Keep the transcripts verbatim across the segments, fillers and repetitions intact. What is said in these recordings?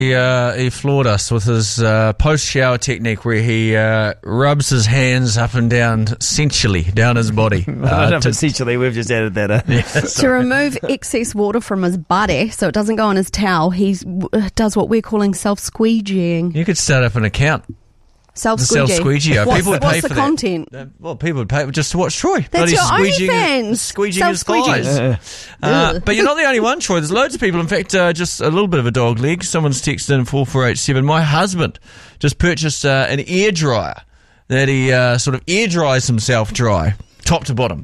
He, uh, he floored us with his uh, post-shower technique where he uh, rubs his hands up and down, essentially, down his body. I don't Uh, know if to, essentially, we've just added that in. yeah, To remove excess water from his body so it doesn't go on his towel, he does what we're calling self-squeegeeing. you could start up an account. The Self-squeegee. self-squeegee. What's, People would what's pay the for content? that. Uh, Well, people would pay just to watch Troy. That's Bloody your squeegeeing- OnlyFans. Squeegeeing his Self-squeegee. thighs. Uh, but you're not the only one, Troy. There's loads of people. In fact, uh, just a little bit of a dog leg. Someone's texted in four four eight seven. My husband just purchased uh, an air dryer that he uh, sort of air dries himself dry, top to bottom.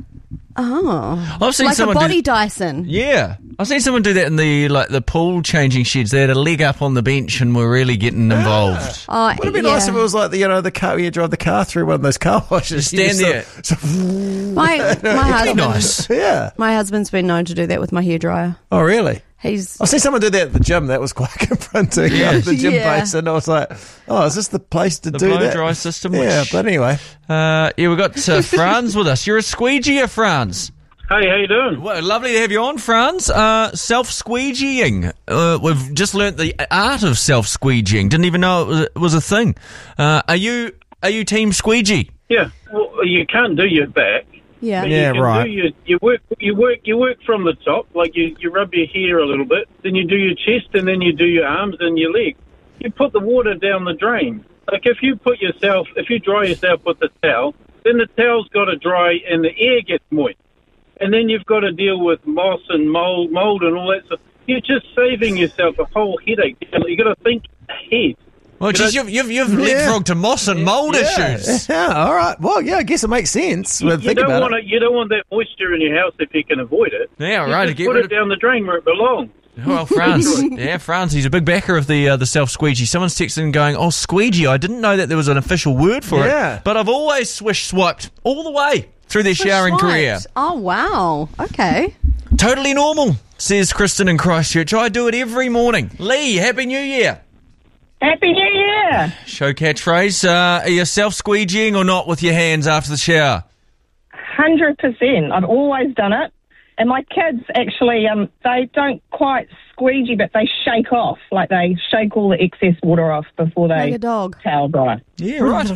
Oh. I've seen Like a someone body do, Dyson. Yeah, I've seen someone do that in the like the pool changing sheds. They had a leg up on the bench and were really getting involved. Oh, Would it be yeah. nice if it was like, the, you know, the car, you drive the car through one of those car washes. Stand You just there. sort of- My, my, It'd be husband, nice. yeah. my husband's been known to do that with my hairdryer. Oh, really? He's I see someone do that at the gym. That was quite confronting. Yeah. Yeah. The gym Yeah. base, and I was like, "Oh, is this the place to The do blow that?" dry system. Yeah, which, but anyway, uh, yeah, we've got uh, Franz with us. You're a squeegeeer, Franz. Hey, how you doing? Well, lovely to have you on, Franz. Uh, self-squeegeeing. Uh, we've just learnt the art of self-squeegeeing. Didn't even know it was, it was a thing. Uh, are you are you team squeegee? Yeah, well, you can't do your back. yeah. But Yeah, you can right. Do your, you work, you work, you work from the top. Like you, you rub your hair a little bit, then you do your chest, and then you do your arms and your legs. You put the water down the drain. Like if you put yourself, if you dry yourself with the towel, then the towel's got to dry and the air gets moist, and then you've got to deal with moss and mold, mold and all that stuff. You're just saving yourself a whole headache. You got to think ahead. Well, geez, you've you've, you've Yeah. leapfrogged to moss and mould issues. yeah, all right. Well, yeah, I guess it makes sense. Well, You think don't about want it. to, you don't want that moisture in your house if you can avoid it. Yeah, You right. To just get put rid it of. down the drain where it belongs. Well, Franz, yeah, Franz, he's a big backer of the uh, the self squeegee. Someone's texting and going, "Oh, squeegee! I didn't know that there was an official word for Yeah. it, but I've always swish swiped all the way through their showering Swiped. career. Oh, wow. Okay. Totally normal," says Kristen in Christchurch. "I do it every morning." Lee, Happy New Year. Happy New Year! Show catchphrase. Uh, are you self squeegeeing or not with your hands after the shower? one hundred percent. I've always done it. And my kids actually, um, they don't quite squeegee, but they shake off. Like they shake all the excess water off before Like they a dog. towel dry. Yeah, right.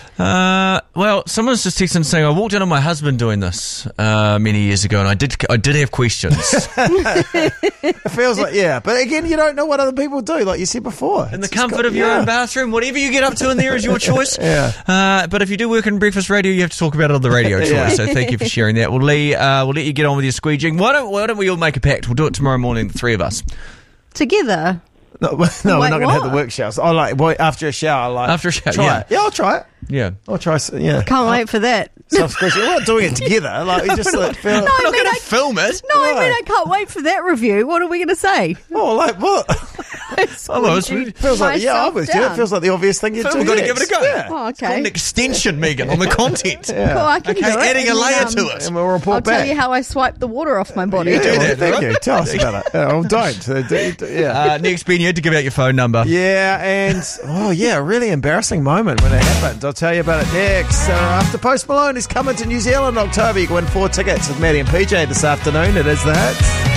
Uh, well, someone's just texting saying I walked in on my husband doing this uh, many years ago, and I did I did have questions. It feels like, yeah. But again, you don't know what other people do, like you said before. In the It's just comfort got- of your yeah. own bathroom, whatever you get up to in there is your choice. Yeah. Uh, but if you do work in breakfast radio, you have to talk about it on the radio, Troy. Yeah. So thank you for sharing that. Well, Lee, uh, we'll let you get on with your squeegeeing. Why don't Why don't we all make a pact? We'll do it tomorrow morning, the three of us. Together. No, no we're Wait, not going to have the what? work showers. I like, boy, after a shower, like. After a shower, try yeah. it. Yeah, I'll try it. Yeah. I'll try, s- yeah. Can't wait for that. Self-squeezing. We're not doing it together. Like, we just like, feel. No, I I'm not mean, going I, to film it. no, I Why? mean, I can't wait for that review. What are we going to say? Oh, like, what? Oh, well, it's- Squeegee Feels like, yeah, I myself was doing it. down. Feels like the obvious thing you do. We've got to give next. it a go. Yeah. Oh, It's called okay. an extension, Megan, on the content. Cool, I can Okay, do it. adding a And layer then, to um, it. And we'll report I'll back. tell you how I swipe the water off my body. Yeah, do well, that, thank right? you. Tell us about it. Oh, don't. Uh, do- do- Yeah. Uh, next, Ben, you had to give out your phone number. Yeah, and oh yeah, a really embarrassing moment when it happened. I'll tell you about it next. Uh, after Post Malone is coming to New Zealand in October, you can win four tickets with Maddie and P J this afternoon. It is the Hits.